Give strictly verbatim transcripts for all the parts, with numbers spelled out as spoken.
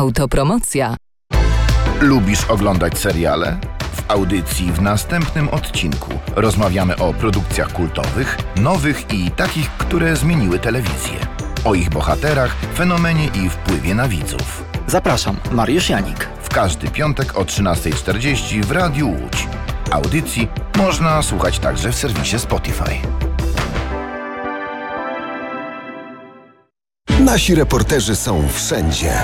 Autopromocja. Lubisz oglądać seriale? W audycji w następnym odcinku rozmawiamy o produkcjach kultowych, nowych i takich, które zmieniły telewizję. O ich bohaterach, fenomenie i wpływie na widzów. Zapraszam, Mariusz Janik. W każdy piątek o trzynasta czterdzieści w Radiu Łódź. Audycji można słuchać także w serwisie Spotify. Nasi reporterzy są wszędzie.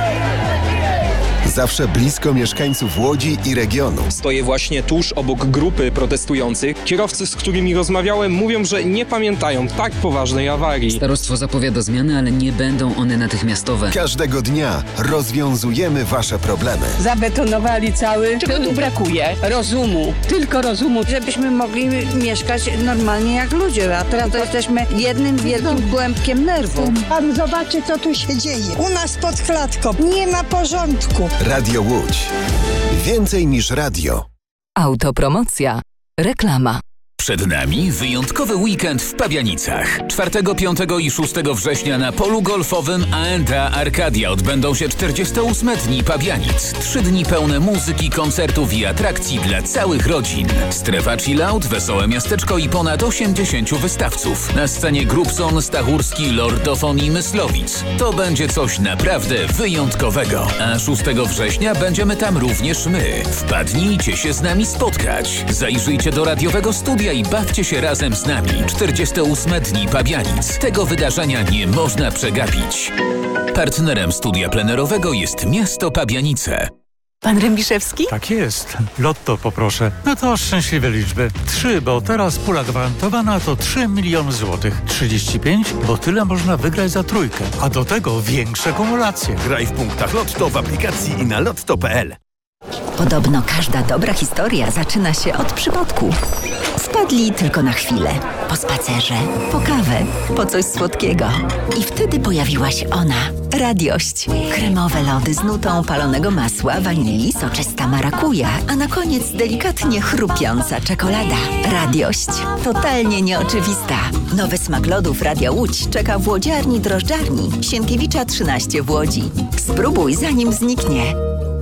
Zawsze blisko mieszkańców Łodzi i regionu. Stoję właśnie tuż obok grupy protestujących. Kierowcy, z którymi rozmawiałem, mówią, że nie pamiętają tak poważnej awarii. Starostwo zapowiada zmiany, ale nie będą one natychmiastowe. Każdego dnia rozwiązujemy wasze problemy. Zabetonowali cały. Czego tu brakuje? Rozumu. Tylko rozumu. Żebyśmy mogli mieszkać normalnie jak ludzie, a teraz to jesteśmy jednym wielkim głębkiem nerwu. Pan zobaczy, co tu się dzieje. U nas pod klatką nie ma porządku. Radio Łódź. Więcej niż radio. Autopromocja. Reklama. Przed nami wyjątkowy weekend w Pabianicach. czwartego, piątego i szóstego września na polu golfowym A and A Arcadia odbędą się czterdzieste ósme Dni Pabianic. Trzy dni pełne muzyki, koncertów i atrakcji dla całych rodzin. Strefa chillout, wesołe miasteczko i ponad osiemdziesięciu wystawców. Na scenie Grubson, Stachurski, Lordofon i Myslowic. To będzie coś naprawdę wyjątkowego. A szóstego września będziemy tam również my. Wpadnijcie się z nami spotkać. Zajrzyjcie do radiowego studia i bawcie się razem z nami. czterdzieste ósme Dni Pabianic. Tego wydarzenia nie można przegapić. Partnerem studia plenerowego jest miasto Pabianice. Pan Rębiszewski? Tak jest. Lotto poproszę. No to szczęśliwe liczby. Trzy, bo teraz pula gwarantowana to trzy miliony złotych. trzydzieści pięć, bo tyle można wygrać za trójkę. A do tego większe kumulacje. Graj w punktach Lotto w aplikacji i na lotto kropka p l. Podobno każda dobra historia zaczyna się od przypadku. Wpadli tylko na chwilę. Po spacerze, po kawę, po coś słodkiego. I wtedy pojawiła się ona. Radiość. Kremowe lody z nutą palonego masła, wanilii, soczysta marakuja, a na koniec delikatnie chrupiąca czekolada. Radiość. Totalnie nieoczywista. Nowy smak lodów Radia Łódź czeka w łodziarni drożdżarni Sienkiewicza trzynaście w Łodzi. Spróbuj zanim zniknie.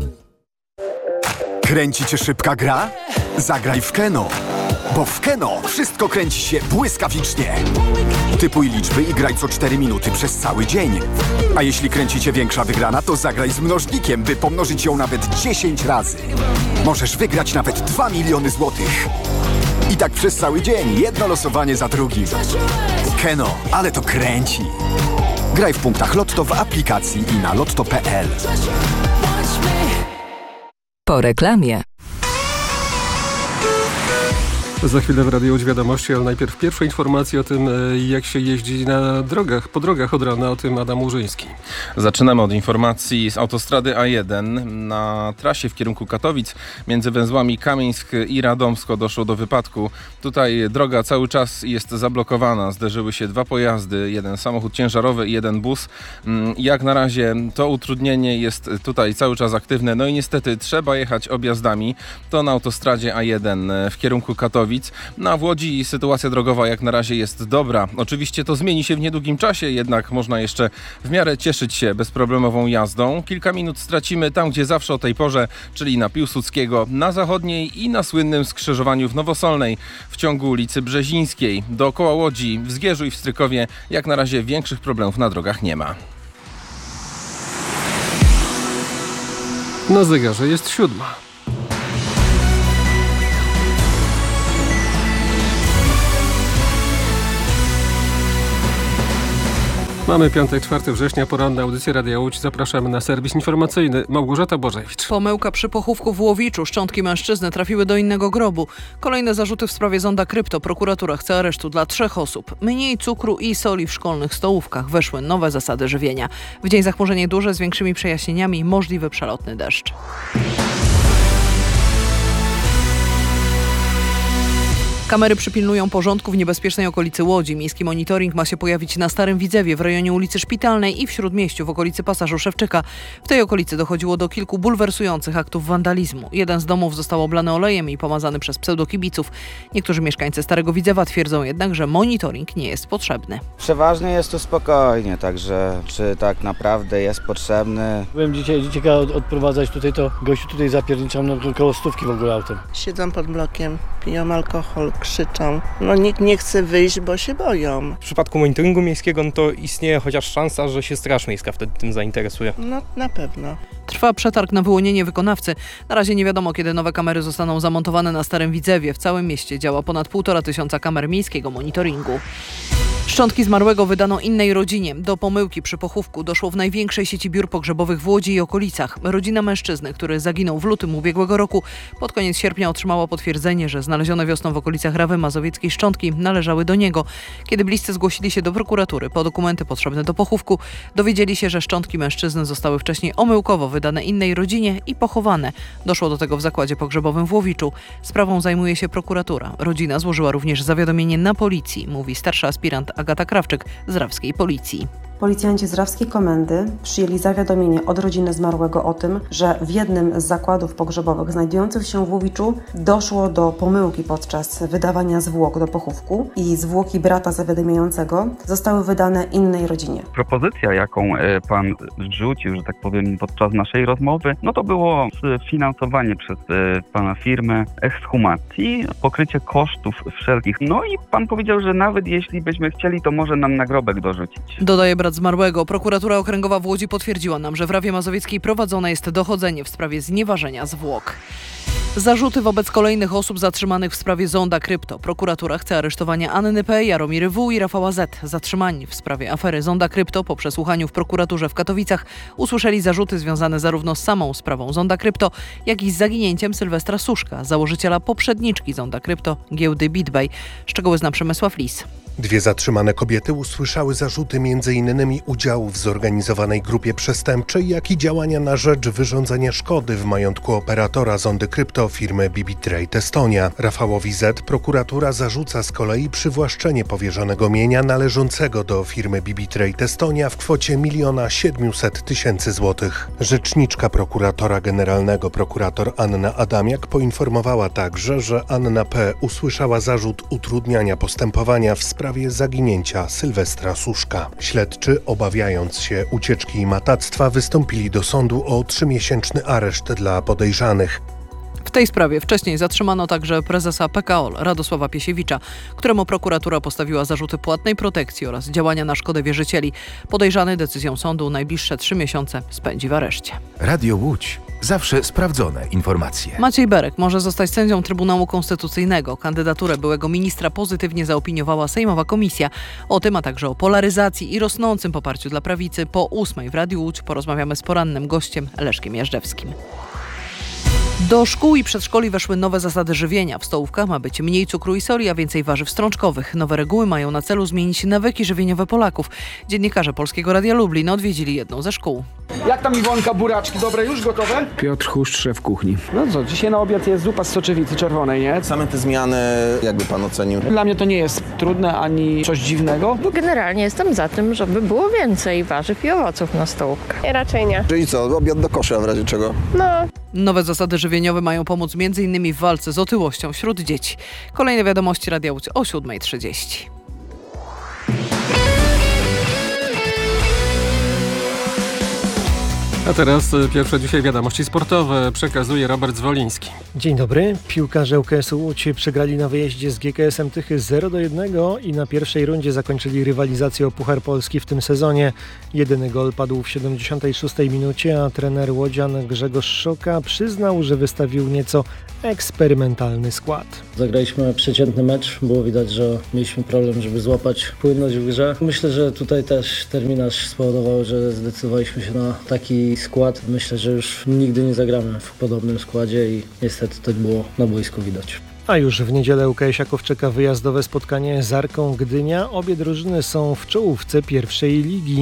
Kręci cię szybka gra? Zagraj w Keno. Bo w Keno wszystko kręci się błyskawicznie. Typuj liczby i graj co cztery minuty przez cały dzień. A jeśli kręci cię większa wygrana, to zagraj z mnożnikiem, by pomnożyć ją nawet dziesięć razy. Możesz wygrać nawet dwa miliony złotych. I tak przez cały dzień, jedno losowanie za drugim. Keno, ale to kręci. Graj w punktach Lotto w aplikacji i na lotto kropka p l. Po reklamie. Za chwilę w Radiu Łódź wiadomości, ale najpierw pierwsze informacje o tym, jak się jeździ na drogach, po drogach od rana, o tym Adam Łużyński. Zaczynamy od informacji z autostrady A jeden. Na trasie w kierunku Katowic między węzłami Kamieńsk i Radomsko doszło do wypadku. Tutaj droga cały czas jest zablokowana. Zderzyły się dwa pojazdy, jeden samochód ciężarowy i jeden bus. Jak na razie to utrudnienie jest tutaj cały czas aktywne. No i niestety trzeba jechać objazdami. To na autostradzie A jeden w kierunku Katowic. Na w Łodzi sytuacja drogowa jak na razie jest dobra. Oczywiście to zmieni się w niedługim czasie, jednak można jeszcze w miarę cieszyć się bezproblemową jazdą. Kilka minut stracimy tam, gdzie zawsze o tej porze, czyli na Piłsudskiego, na Zachodniej i na słynnym skrzyżowaniu w Nowosolnej w ciągu ulicy Brzezińskiej. Dookoła Łodzi, w Zgierzu i w Strykowie jak na razie większych problemów na drogach nie ma. Na zegarze jest siódma. Mamy piątek, czwartego września, poranna audycja Radia Łódź. Zapraszamy na serwis informacyjny. Małgorzata Bożewicz. Pomyłka przy pochówku w Łowiczu. Szczątki mężczyzny trafiły do innego grobu. Kolejne zarzuty w sprawie zonda krypto. Prokuratura chce aresztu dla trzech osób. Mniej cukru i soli w szkolnych stołówkach. Weszły nowe zasady żywienia. W dzień zachmurzenie duże z większymi przejaśnieniami. Możliwy przelotny deszcz. Kamery przypilnują porządku w niebezpiecznej okolicy Łodzi. Miejski monitoring ma się pojawić na Starym Widzewie, w rejonie ulicy Szpitalnej i w Śródmieściu, w okolicy Pasażu Szewczyka. W tej okolicy dochodziło do kilku bulwersujących aktów wandalizmu. Jeden z domów został oblany olejem i pomazany przez pseudokibiców. Niektórzy mieszkańcy Starego Widzewa twierdzą jednak, że monitoring nie jest potrzebny. Przeważnie jest tu spokojnie, także czy tak naprawdę jest potrzebny? Byłem dzisiaj dzieciaka odprowadzać tutaj, to gościu tutaj zapierniczam no, koło stówki w ogóle autem. Siedzą pod blokiem, piją alkohol, krzyczą. No nikt nie chce wyjść, bo się boją. W przypadku monitoringu miejskiego no to istnieje chociaż szansa, że się Straż Miejska wtedy tym zainteresuje. No na pewno. Trwa przetarg na wyłonienie wykonawcy. Na razie nie wiadomo, kiedy nowe kamery zostaną zamontowane na Starym Widzewie. W całym mieście działa ponad półtora tysiąca kamer miejskiego monitoringu. Szczątki zmarłego wydano innej rodzinie. Do pomyłki przy pochówku doszło w największej sieci biur pogrzebowych w Łodzi i okolicach. Rodzina mężczyzny, który zaginął w lutym ubiegłego roku, pod koniec sierpnia otrzymała potwierdzenie, że znalezione wiosną w okolicach Rawy Mazowieckiej szczątki należały do niego. Kiedy bliscy zgłosili się do prokuratury po dokumenty potrzebne do pochówku, dowiedzieli się, że szczątki mężczyzny zostały wcześniej omyłkowo wydane innej rodzinie i pochowane. Doszło do tego w zakładzie pogrzebowym w Łowiczu. Sprawą zajmuje się prokuratura. Rodzina złożyła również zawiadomienie na policji, mówi starsza aspirant Agata Krawczyk z rawskiej policji. Policjanci z rawskiej komendy przyjęli zawiadomienie od rodziny zmarłego o tym, że w jednym z zakładów pogrzebowych znajdujących się w Łowiczu doszło do pomyłki podczas wydawania zwłok do pochówku i zwłoki brata zawiadamiającego zostały wydane innej rodzinie. Propozycja, jaką pan rzucił, że tak powiem, podczas naszej rozmowy, no to było finansowanie przez pana firmę ekshumacji, pokrycie kosztów wszelkich. No i pan powiedział, że nawet jeśli byśmy chcieli, to może nam nagrobek dorzucić. Dodaje brat zmarłego. Prokuratura Okręgowa w Łodzi potwierdziła nam, że w Rawie Mazowieckiej prowadzone jest dochodzenie w sprawie znieważenia zwłok. Zarzuty wobec kolejnych osób zatrzymanych w sprawie Zonda Krypto. Prokuratura chce aresztowania Anny P., Jaromiry W. i Rafała Z. Zatrzymani w sprawie afery Zonda Krypto po przesłuchaniu w prokuraturze w Katowicach usłyszeli zarzuty związane zarówno z samą sprawą Zonda Krypto, jak i z zaginięciem Sylwestra Suszka, założyciela poprzedniczki Zonda Krypto, giełdy BitBay. Szczegóły zna Przemysław Lis. Dwie zatrzymane kobiety usłyszały zarzuty między innymi udziału w zorganizowanej grupie przestępczej, jak i działania na rzecz wyrządzenia szkody w majątku operatora Zondy Krypto firmy BitTrade Estonia. Rafałowi Z. prokuratura zarzuca z kolei przywłaszczenie powierzonego mienia należącego do firmy BitTrade Estonia w kwocie miliona siedmiuset tysięcy złotych. Rzeczniczka prokuratora generalnego prokurator Anna Adamiak poinformowała także, że Anna P. usłyszała zarzut utrudniania postępowania w sprawie w sprawie zaginięcia Sylwestra Suszka. Śledczy, obawiając się ucieczki i matactwa, wystąpili do sądu o trzymiesięczny areszt dla podejrzanych. W tej sprawie wcześniej zatrzymano także prezesa P K O L Radosława Piesiewicza, któremu prokuratura postawiła zarzuty płatnej protekcji oraz działania na szkodę wierzycieli. Podejrzany decyzją sądu najbliższe trzy miesiące spędzi w areszcie. Radio Łódź. Zawsze sprawdzone informacje. Maciej Berek może zostać sędzią Trybunału Konstytucyjnego. Kandydaturę byłego ministra pozytywnie zaopiniowała Sejmowa Komisja. O tym, a także o polaryzacji i rosnącym poparciu dla prawicy po ósmej w Radiu Łódź porozmawiamy z porannym gościem Leszkiem Jażdżewskim. Do szkół i przedszkoli weszły nowe zasady żywienia. W stołówkach ma być mniej cukru i soli, a więcej warzyw strączkowych. Nowe reguły mają na celu zmienić nawyki żywieniowe Polaków. Dziennikarze Polskiego Radia Lublin odwiedzili jedną ze szkół. Jak tam Iwonka, buraczki dobre, już gotowe? Piotr Huszcz, szef kuchni. No co, dzisiaj na obiad jest zupa z soczewicy czerwonej, nie? Same te zmiany, jakby pan ocenił? Dla mnie to nie jest trudne ani coś dziwnego. Bo generalnie jestem za tym, żeby było więcej warzyw i owoców na stołówkach. Raczej nie. Czyli co, obiad do kosza w razie czego? No. Nowe zasady żywieniowe mają pomóc między innymi w walce z otyłością wśród dzieci. Kolejne wiadomości Radia Łódź o siódma trzydzieści. A teraz pierwsze dzisiaj wiadomości sportowe przekazuje Robert Zwoliński. Dzień dobry. Piłkarze U K S-u Łódź przegrali na wyjeździe z G K S-em Tychy zero do jednego i na pierwszej rundzie zakończyli rywalizację o Puchar Polski w tym sezonie. Jedyny gol padł w siedemdziesiątej szóstej minucie, a trener łodzian Grzegorz Szoka przyznał, że wystawił nieco eksperymentalny skład. Zagraliśmy przeciętny mecz, było widać, że mieliśmy problem, żeby złapać płynność w grze. Myślę, że tutaj też terminarz spowodował, że zdecydowaliśmy się na taki skład. Myślę, że już nigdy nie zagramy w podobnym składzie i niestety to było na boisku widać. A już w niedzielę U K S-iaków czeka wyjazdowe spotkanie z Arką Gdynia. Obie drużyny są w czołówce pierwszej ligi.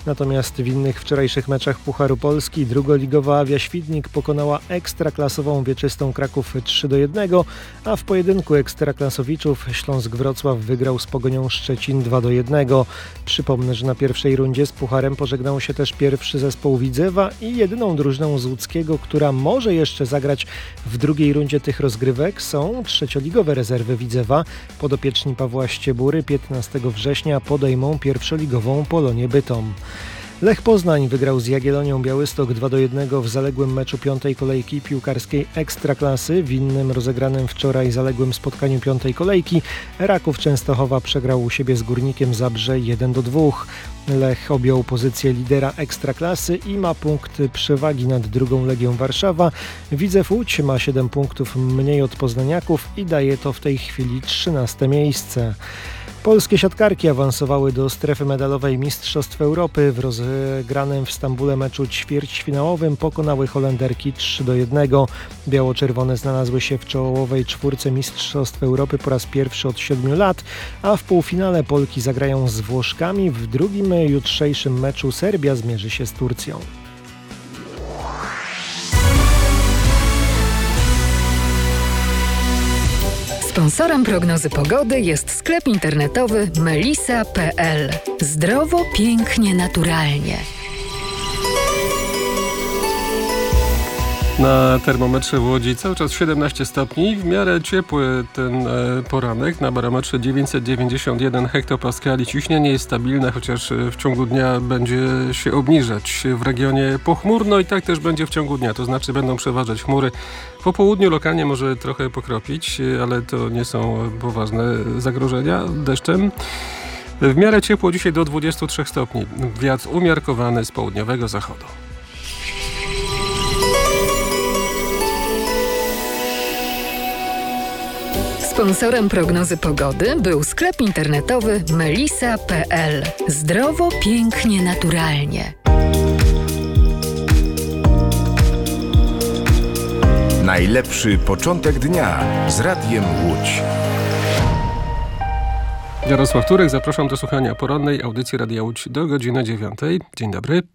Natomiast w innych wczorajszych meczach Pucharu Polski drugoligowa Awia Świdnik pokonała ekstraklasową Wieczystą Kraków trzy do jednego, a w pojedynku ekstraklasowiczów Śląsk Wrocław wygrał z Pogonią Szczecin dwa do jednego. Przypomnę, że na pierwszej rundzie z Pucharem pożegnał się też pierwszy zespoł Widzewa i jedyną drużyną z Łódzkiego, która może jeszcze zagrać w drugiej rundzie tych rozgrywek, są trzecioligowe rezerwy Widzewa. Podopieczni Pawła Ściebury piętnastego września podejmą pierwszoligową Polonię Bytom. Lech Poznań wygrał z Jagiellonią Białystok dwa do jednego w zaległym meczu piątej kolejki piłkarskiej Ekstraklasy. W innym rozegranym wczoraj zaległym spotkaniu piątej kolejki Raków Częstochowa przegrał u siebie z Górnikiem Zabrze jeden do dwóch. Lech objął pozycję lidera Ekstraklasy i ma punkt przewagi nad drugą Legią Warszawa. Widzew Łódź ma siedem punktów mniej od poznaniaków i daje to w tej chwili trzynaste miejsce. Polskie siatkarki awansowały do strefy medalowej Mistrzostw Europy. W rozegranym w Stambule meczu ćwierćfinałowym pokonały Holenderki trzy do jednego. Biało-czerwone znalazły się w czołowej czwórce Mistrzostw Europy po raz pierwszy od siedmiu lat, a w półfinale Polki zagrają z Włoszkami. W drugim jutrzejszym meczu Serbia zmierzy się z Turcją. Sponsorem prognozy pogody jest sklep internetowy melisa kropka pe el. Zdrowo, pięknie, naturalnie. Na termometrze w Łodzi cały czas siedemnaście stopni, w miarę ciepły ten e, poranek, na barometrze dziewięćset dziewięćdziesiąt jeden hektopaskali. Ciśnienie jest stabilne, chociaż w ciągu dnia będzie się obniżać. W regionie pochmurno i tak też będzie w ciągu dnia, to znaczy będą przeważać chmury. Po południu lokalnie może trochę pokropić, ale to nie są poważne zagrożenia deszczem. W miarę ciepło dzisiaj do dwudziestu trzech stopni. Wiatr umiarkowany z południowego zachodu. Sponsorem prognozy pogody był sklep internetowy melisa kropka pe el. Zdrowo, pięknie, naturalnie. Najlepszy początek dnia z Radiem Łódź. Jarosław Turek, zapraszam do słuchania porannej audycji Radia Łódź do godziny dziewiątej. Dzień dobry.